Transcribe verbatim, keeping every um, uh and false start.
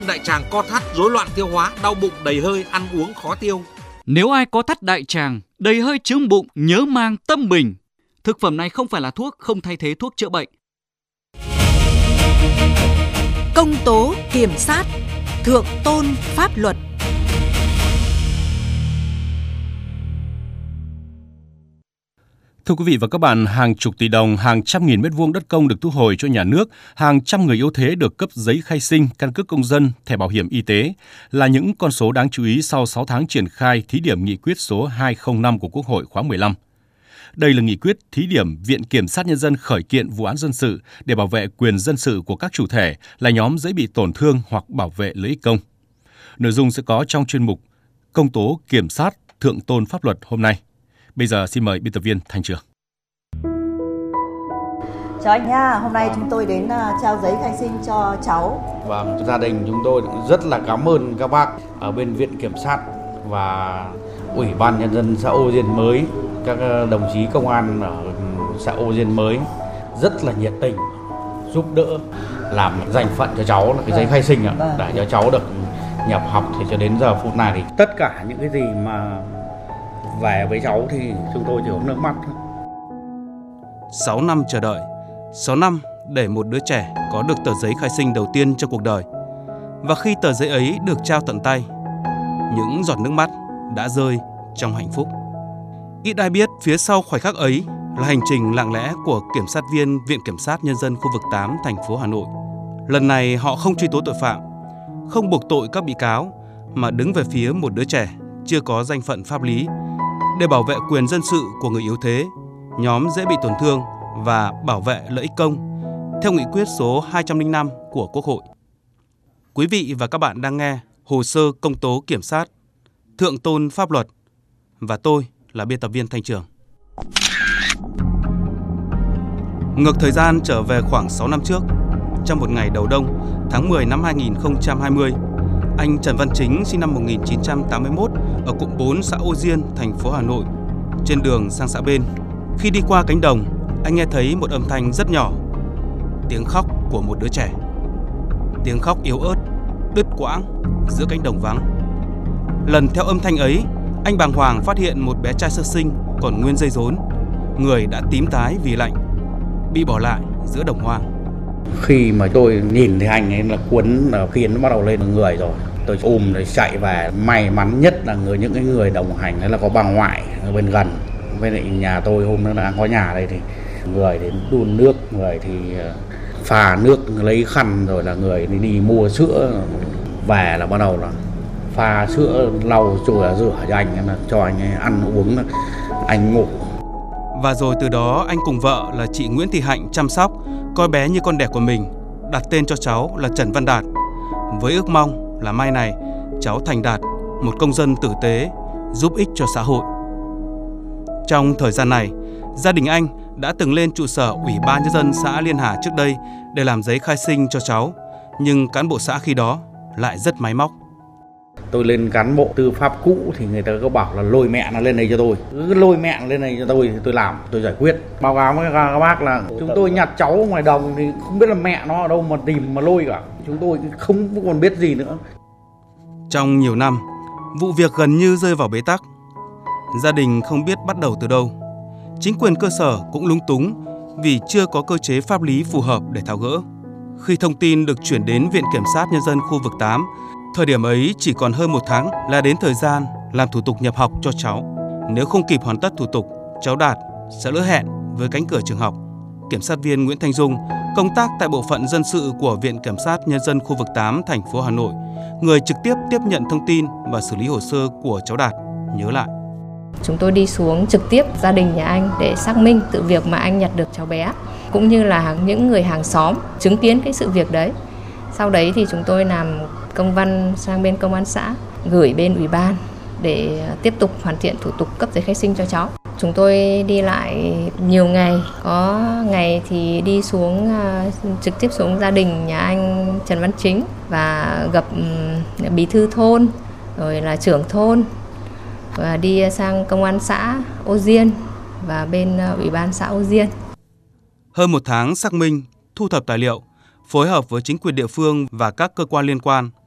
Đại tràng co thắt, rối loạn tiêu hóa, đau bụng, đầy hơi, ăn uống khó tiêu. Nếu ai có thắt đại tràng, đầy hơi chướng bụng, nhớ mang Tâm Bình. Thực phẩm này không phải là thuốc, không thay thế thuốc chữa bệnh. Công tố kiểm sát, thượng tôn pháp luật. Thưa quý vị và các bạn, hàng chục tỷ đồng, hàng trăm nghìn mét vuông đất công được thu hồi cho nhà nước, hàng trăm người yếu thế được cấp giấy khai sinh, căn cước công dân, thẻ bảo hiểm y tế là những con số đáng chú ý sau sáu tháng triển khai thí điểm nghị quyết số hai không năm của Quốc hội khóa mười lăm. Đây là nghị quyết thí điểm Viện Kiểm sát Nhân dân khởi kiện vụ án dân sự để bảo vệ quyền dân sự của các chủ thể là nhóm dễ bị tổn thương hoặc bảo vệ lợi ích công. Nội dung sẽ có trong chuyên mục Công tố Kiểm sát Thượng tôn Pháp luật hôm nay. Bây giờ xin mời biên tập viên Thanh Trường. Chào anh nha, hôm nay chúng tôi đến uh, trao giấy khai sinh cho cháu. Vâng, gia đình chúng tôi rất là cảm ơn các bác ở bên Viện Kiểm sát và Ủy ban Nhân dân xã Ô Diên Mới, các đồng chí công an ở xã Ô Diên Mới rất là nhiệt tình giúp đỡ làm dành phận cho cháu là cái giấy khai sinh ạ, để cho cháu được nhập học. Thì cho đến giờ phút này thì tất cả những cái gì mà về với cháu thì chúng tôi chỉ có nước mắt thôi. sáu năm chờ đợi, sáu năm để một đứa trẻ có được tờ giấy khai sinh đầu tiên trong cuộc đời. Và khi tờ giấy ấy được trao tận tay, những giọt nước mắt đã rơi trong hạnh phúc. Ít ai biết phía sau khoảnh khắc ấy là hành trình lặng lẽ của kiểm sát viên Viện Kiểm sát Nhân dân khu vực tám thành phố Hà Nội. Lần này họ không truy tố tội phạm, không buộc tội các bị cáo, mà đứng về phía một đứa trẻ chưa có danh phận pháp lý để bảo vệ quyền dân sự của người yếu thế, nhóm dễ bị tổn thương và bảo vệ lợi ích công theo nghị quyết số hai không năm của Quốc hội. Quý vị và các bạn đang nghe hồ sơ công tố kiểm sát, thượng tôn pháp luật, và tôi là biên tập viên Thanh Trường. Ngược thời gian trở về khoảng sáu năm trước, trong một ngày đầu đông tháng mười năm hai nghìn không trăm hai mươi, anh Trần Văn Chính sinh năm một nghìn chín trăm tám mươi mốt ở cụm bốn xã Ô Diên, thành phố Hà Nội, trên đường sang xã bên. Khi đi qua cánh đồng, anh nghe thấy một âm thanh rất nhỏ, tiếng khóc của một đứa trẻ. Tiếng khóc yếu ớt, đứt quãng giữa cánh đồng vắng. Lần theo âm thanh ấy, anh bàng hoàng phát hiện một bé trai sơ sinh còn nguyên dây rốn, người đã tím tái vì lạnh, bị bỏ lại giữa đồng hoang. Khi mà tôi nhìn thấy anh ấy là cuốn khiến nó bắt đầu lên người rồi, tôi ôm rồi chạy về. May mắn nhất là người những cái người đồng hành đấy là có bà ngoại ở bên gần. Bên lại nhà tôi hôm đó đang có nhà đây thì người đến đun nước, người thì pha nước lấy khăn, rồi là người đi, đi mua sữa về là bắt đầu là pha sữa lau chùi rửa cho anh, là cho anh ấy ăn uống, anh ngủ. Và rồi từ đó anh cùng vợ là chị Nguyễn Thị Hạnh chăm sóc, coi bé như con đẻ của mình, đặt tên cho cháu là Trần Văn Đạt, với ước mong là mai này cháu thành đạt một công dân tử tế, giúp ích cho xã hội. Trong thời gian này, gia đình anh đã từng lên trụ sở Ủy ban Nhân dân xã Liên Hà trước đây để làm giấy khai sinh cho cháu, nhưng cán bộ xã khi đó lại rất máy móc. Tôi lên cán bộ tư pháp cũ thì người ta có bảo là lôi mẹ nó lên đây cho tôi. Cứ lôi mẹ nó lên đây cho tôi thì tôi làm, tôi giải quyết. Báo cáo với các bác là chúng tôi nhặt cháu ngoài đồng thì không biết là mẹ nó ở đâu mà tìm mà lôi cả. Chúng tôi không còn biết gì nữa. Trong nhiều năm, vụ việc gần như rơi vào bế tắc. Gia đình không biết bắt đầu từ đâu. Chính quyền cơ sở cũng lúng túng vì chưa có cơ chế pháp lý phù hợp để tháo gỡ. Khi thông tin được chuyển đến Viện Kiểm sát Nhân dân khu vực tám, thời điểm ấy chỉ còn hơn một tháng là đến thời gian làm thủ tục nhập học cho cháu. Nếu không kịp hoàn tất thủ tục, cháu Đạt sẽ lỡ hẹn với cánh cửa trường học. Kiểm sát viên Nguyễn Thanh Dung, công tác tại bộ phận dân sự của Viện Kiểm sát Nhân dân khu vực tám thành phố Hà Nội, người trực tiếp tiếp nhận thông tin và xử lý hồ sơ của cháu Đạt, nhớ lại. Chúng tôi đi xuống trực tiếp gia đình nhà anh để xác minh sự việc mà anh nhặt được cháu bé, cũng như là những người hàng xóm chứng kiến cái sự việc đấy. Sau đấy thì chúng tôi làm công văn sang bên công an xã, gửi bên ủy ban để tiếp tục hoàn thiện thủ tục cấp giấy khai sinh cho cháu. Chúng tôi đi lại nhiều ngày, có ngày thì đi xuống trực tiếp xuống gia đình nhà anh Trần Văn Chính và gặp bí thư thôn, rồi là trưởng thôn, và đi sang công an xã Ô Diên và bên ủy ban xã Ô Diên. Hơn một tháng xác minh, thu thập tài liệu, phối hợp với chính quyền địa phương và các cơ quan liên quan,